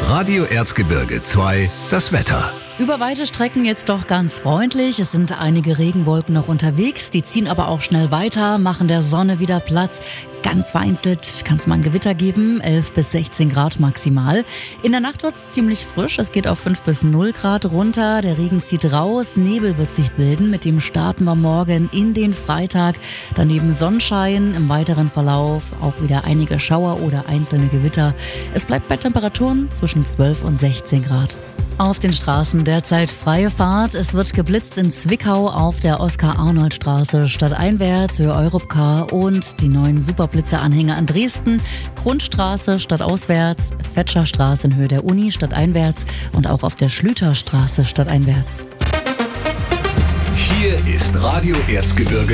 Radio Erzgebirge 2, das Wetter. Über weite Strecken jetzt doch ganz freundlich. Es sind einige Regenwolken noch unterwegs, die ziehen aber auch schnell weiter, machen der Sonne wieder Platz. Ganz vereinzelt kann es mal ein Gewitter geben, 11 bis 16 Grad maximal. In der Nacht wird es ziemlich frisch, es geht auf 5 bis 0 Grad runter. Der Regen zieht raus, Nebel wird sich bilden. Mit dem starten wir morgen in den Freitag. Daneben Sonnenschein, im weiteren Verlauf auch wieder einige Schauer oder einzelne Gewitter. Es bleibt bei Temperaturen zwischen 12 und 16 Grad. Auf den Straßen derzeit freie Fahrt. Es wird geblitzt in Zwickau auf der Oskar-Arnold-Straße stadteinwärts, Höhe Europcar und die neuen Superblitzer-Anhänger an Dresden. Grundstraße stadtauswärts, Fetscherstraße in Höhe der Uni stadteinwärts und auch auf der Schlüterstraße stadteinwärts. Hier ist Radio Erzgebirge